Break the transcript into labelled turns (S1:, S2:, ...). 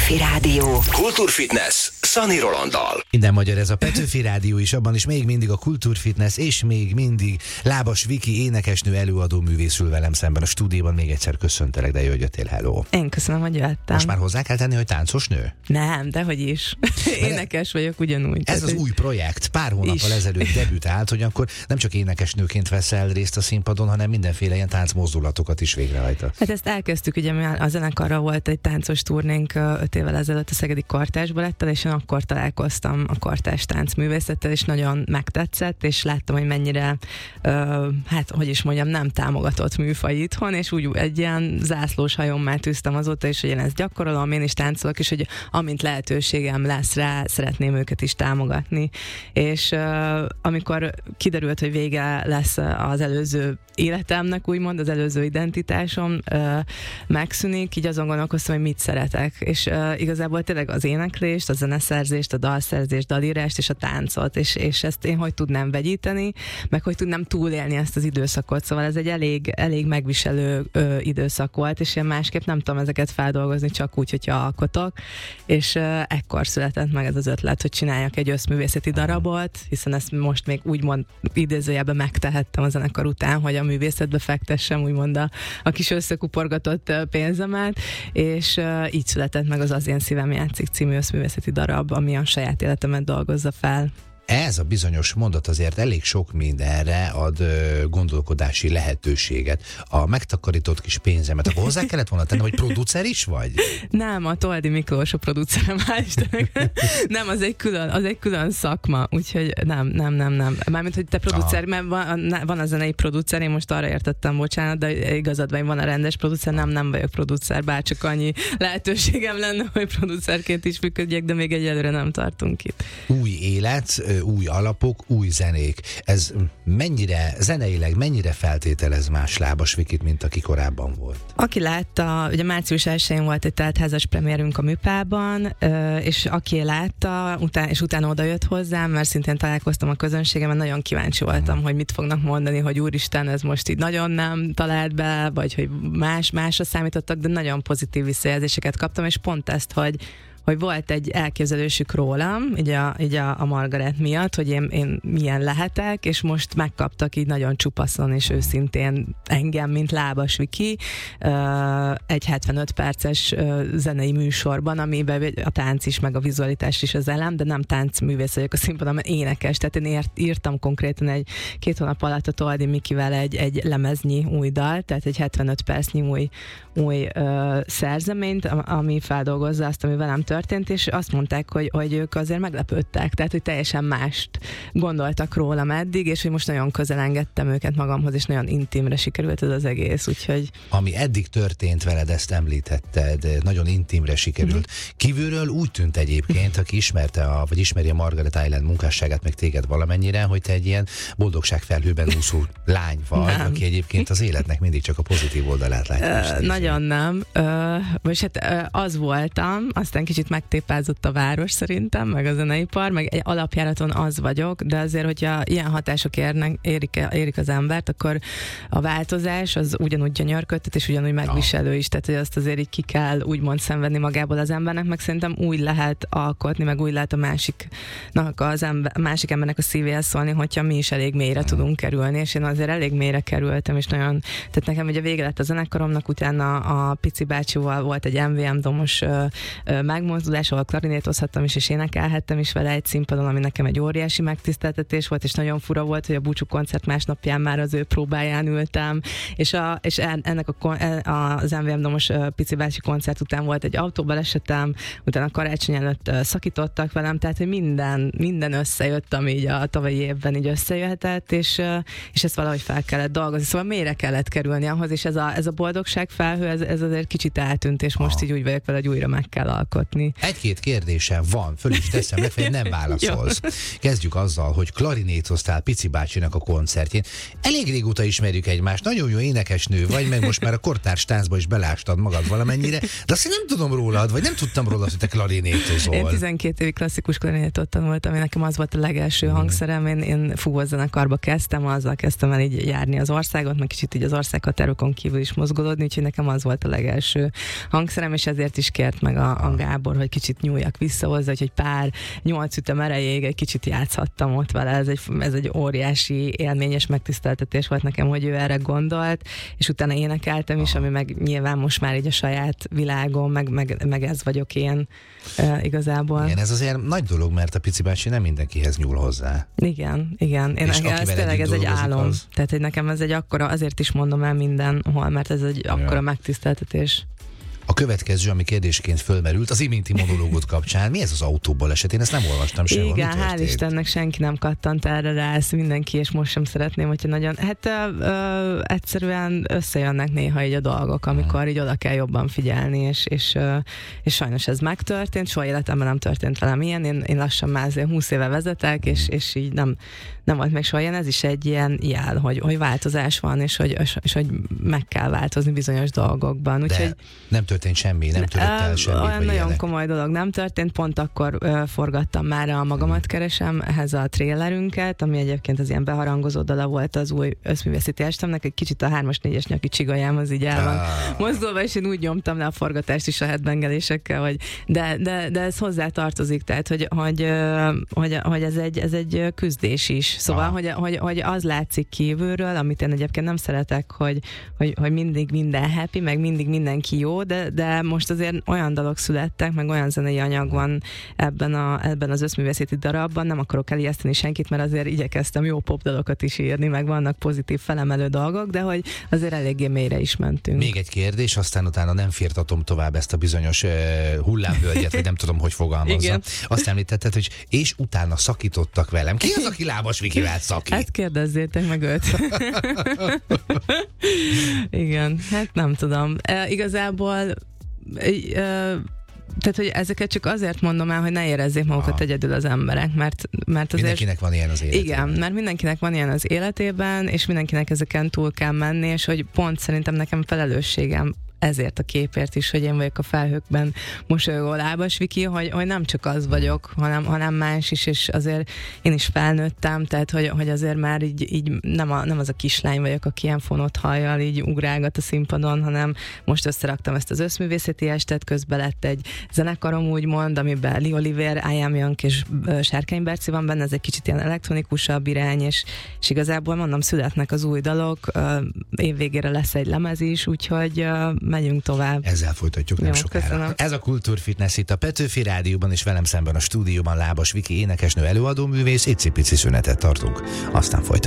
S1: Petőfi Rádió.
S2: Kultúrfitness Szani Rolanddal.
S3: Minden magyar ez a Petőfi Rádió is, abban is még mindig a Kultúrfitness, és még mindig Lábas Viki énekesnő, előadó művész ül velem szemben a stúdióban. Még egyszer köszöntelek, de jó, hogy jöttél, hello.
S4: Én köszönöm, hogy jöttem.
S3: Most már hozzá kell tenni, hogy táncos nő?
S4: Nem, dehogy is. Énekes vagyok ugyanúgy.
S3: Ez az új projekt pár hónappal ezelőtt debütált, hogy akkor nem csak énekesnőként veszel részt a színpadon, hanem mindenféle ilyen táncmozdulatokat is végrehajtasz.
S4: Hát ezt elkezdtük, ugye a zenekarra volt egy táncos turnénk 5 évvel ezelőtt a Szegedi Kortárs Balettel, és én akkor találkoztam a kortárs táncművészettel, és nagyon megtetszett, és láttam, hogy mennyire, hát hogy is mondjam, nem támogatott műfaj itthon, és úgy egy ilyen zászlós hajommá tűztem azóta is, hogy én ezt gyakorolom, én is táncolok, és hogy amint lehetőségem lesz rá, szeretném őket is támogatni. És amikor kiderült, hogy vége lesz az előző életemnek, úgymond, az előző identitásom megszűnik, így azon gondolkoztam, hogy mit szeretek. És igazából tényleg az éneklést, a zeneszerzést, a dalszerzést, dalírást és a táncot, és ezt én hogy tudnám vegyíteni, meg hogy tudnám túlélni ezt az időszakot. Szóval ez egy elég megviselő időszak volt, és én másképp nem tudom ezeket feldolgozni, csak úgy, hogyha alkotok. És ekkor született meg ez az ötlet, hogy csináljak egy összművészeti darabot, hiszen ezt most még úgymond idézőjelben megtehettem a zenekar után, hogy a művészetbe fektessem úgymond a kis összekuporgatott pénzemet, és így született meg az Én szívem játszik című összművészeti darab, ami a saját életemet dolgozza fel.
S3: Ez a bizonyos mondat azért elég sok mindenre ad gondolkodási lehetőséget. A megtakarított kis pénzemet, akkor hozzá kellett volna tenni, hogy producer is vagy?
S4: Nem, a Toldi Miklós a producerem, hál' Istennek. Nem, az egy külön szakma, úgyhogy nem. Mármint, hogy te producer, mert van a zenei producer, én most arra értettem, bocsánat, de igazad van, van a rendes producer, nem vagyok producer, bárcsak annyi lehetőségem lenne, hogy producerként is működjek, de még egyelőre nem tartunk itt.
S3: Új élet, új alapok, új zenék. Ez zeneileg mennyire feltételez más Lábas Vikit, mint aki korábban volt?
S4: Aki látta, ugye március 1-én volt egy teltházas premierünk a Műpában, és aki látta, és utána oda jött hozzám, mert szintén találkoztam a közönségemmel, nagyon kíváncsi voltam, hogy mit fognak mondani, hogy úristen, ez most így nagyon nem talált be, vagy hogy másra számítottak, de nagyon pozitív visszajelzéseket kaptam, és pont ezt, hogy volt egy elképzelésük rólam, így a Margaret miatt, hogy én milyen lehetek, és most megkaptak így nagyon csupaszon és őszintén engem, mint Lábas Viki, egy 75 perces zenei műsorban, amiben a tánc is, meg a vizualitás is az elem, de nem táncművész vagyok a színpadon, mert énekes, tehát én írtam konkrétan egy 2 hónap alatt a Toldi Mikivel egy lemeznyi új dal, tehát egy 75 percnyi új szerzeményt, ami feldolgozza azt, ami velem történt, és azt mondták, hogy ők azért meglepődtek, tehát hogy teljesen mást gondoltak rólam eddig, és hogy most nagyon közel engedtem őket magamhoz, és nagyon intimre sikerült ez az egész, úgyhogy... Ami
S3: eddig történt veled, ezt említetted, nagyon intimre sikerült. Kívülről úgy tűnt egyébként, aki ismeri a Margaret Island munkásságát, meg téged valamennyire, hogy te egy ilyen boldogságfelhőben úszó lány vagy, aki egyébként az életnek mindig csak a pozitív oldalát látja.
S4: Nagyon nem. Most hát az voltam, aztán kicsit megtépázott a város szerintem, meg a zeneipar, meg egy alapjáraton az vagyok, de azért, hogyha ilyen hatások érik az embert, akkor a változás az ugyanúgy gyönyörködtet, és ugyanúgy megviselő is, tehát hogy azt azért így ki kell úgymond szenvedni magából az embernek, meg szerintem úgy lehet alkotni, meg úgy lehet a másik embernek a szívéhez szólni, hogyha mi is elég mélyre tudunk kerülni, és én azért elég mélyre kerültem, és nagyon, tehát nekem ugye vége lett a zenekaromnak, utána a Pici bácsival volt egy MVM domos megmozdulás, ahol klarinétozhattam is, és énekelhettem is vele egy színpadon, ami nekem egy óriási megtiszteltetés volt, és nagyon fura volt, hogy a búcsú koncert másnapján már az ő próbáján ültem, és ennek az MVM domos Pici bácsi koncert után volt egy autóbalesetem, utána karácsony előtt szakítottak velem, tehát hogy minden összejött, ami így a tavalyi évben így összejöhetett, és ezt valahogy fel kellett dolgozni, szóval mélyre kellett kerülni ahhoz, és ez a boldogság felhő, ez azért kicsit eltűnt, és most így úgy vagyok vele, hogy újra meg kell alkotni.
S3: Egy-két kérdésem van, föl is teszem, legfeljebb nem válaszolsz. Kezdjük azzal, hogy klarinétoztál Pici bácsinak a koncertjén. Elég régóta ismerjük egymást, nagyon jó énekesnő vagy, meg most már a kortárs táncba is belástad magad valamennyire, de azt én nem tudom rólad, vagy nem tudtam rólad, hogy te klarinétozol.
S4: Én 12 évig klasszikus klarinétot tanultam, nekem az volt a legelső hangszerem, én fúvózenekarba kezdtem, azzal kezdtem el így járni az országot, meg kicsit így az országhatárokon kívül is mozgolódni, úgyhogy nekem az volt a legelső hangszerem, és ezért is kért meg a Gábor akkor, hogy kicsit nyúljak vissza hozzá, hogy egy pár 8 ütem erejéig egy kicsit játszhattam ott vele. Ez egy óriási élményes megtiszteltetés volt nekem, hogy ő erre gondolt, és utána énekeltem is, ami meg nyilván most már így a saját világom, meg ez vagyok én igazából.
S3: Igen, ez azért nagy dolog, mert a Pici bácsi nem mindenkihez nyúl hozzá.
S4: Igen. Ez tényleg egy álom. Tehát, hogy nekem ez egy akkora, azért is mondom el mindenhol, mert ez egy akkora megtiszteltetés.
S3: A következő, ami kérdésként fölmerült, az iménti monológot kapcsán. Mi ez az autóból eset? Én ezt nem olvastam sehol.
S4: Igen, hál' Istennek senki nem kattant erre rá, ezt mindenki, és most sem szeretném, hogyha nagyon... Hát egyszerűen összejönnek néha így a dolgok, amikor így oda kell jobban figyelni, és sajnos ez megtörtént, soha életemben nem történt velem ilyen. Én lassan már azért 20 éve vezetek, és így nem volt még soha ilyen. Ez is egy ilyen jel, hogy változás van, és hogy meg kell változni bizonyos dolgokban. Úgyhogy
S3: nem történt semmi, nem törött el semmi.
S4: Olyan nagyon komoly dolog nem történt, pont akkor forgattam már a Magamat keresem ehhez a trélerünket, ami egyébként az ilyen beharangozó dala volt az új összművészeti estemnek, egy kicsit a 3-as, 4-es nyaki csigolyám az így el van mozdulva, és én úgy nyomtam le a forgatást is a headbangelésekkel, de ez hozzá tartozik, tehát hogy ez egy küzdés is. Szóval, hogy az látszik kívülről, amit én egyébként nem szeretek, hogy mindig minden happy, meg mindig mindenki jó, de most azért olyan dalok születtek, meg olyan zenei anyag van ebben az összművészeti darabban, nem akarok elijeszteni senkit, mert azért igyekeztem jó pop dalokat is írni, meg vannak pozitív felemelő dolgok, de hogy azért eléggé mélyre is mentünk.
S3: Még egy kérdés, aztán utána nem firtatom tovább ezt a bizonyos hullámvölgyet, vagy nem tudom, hogy fogalmazza. Azt említetted, hogy és utána szakítottak velem. Ki az, aki Lábas Vikivel szakít?
S4: Hát kérdezzétek meg őt. Igen, hát nem tudom. Igazából tehát, hogy ezeket csak azért mondom el, hogy ne érezzék magukat egyedül az emberek, mert azért...
S3: Mindenkinek van ilyen az életében.
S4: Igen, mert mindenkinek van ilyen az életében, és mindenkinek ezeken túl kell menni, és hogy pont szerintem nekem felelősségem ezért a képért is, hogy én vagyok a felhőkben mosolygó Lábas Viki, hogy nem csak az vagyok, hanem más is, és azért én is felnőttem, tehát hogy azért már így nem az a kislány vagyok, aki ilyen fonott hajjal így ugrálgat a színpadon, hanem most összeraktam ezt az összművészeti estet, közben lett egy zenekarom úgymond, amiben Lee Oliver, I Am Young és Sárkány Berci van benne, ez egy kicsit ilyen elektronikusabb irány, és igazából mondom, születnek az új dalok, évvégére lesz egy lemez is, úgyhogy megyünk tovább.
S3: Ezzel folytatjuk nem sokára.
S4: Köszönöm.
S3: Ez a Kultúrfitness itt a Petőfi Rádióban, és velem szemben a stúdióban Lábas Viki énekesnő, előadó művész, icipici szünetet tartunk. Aztán folytatjuk.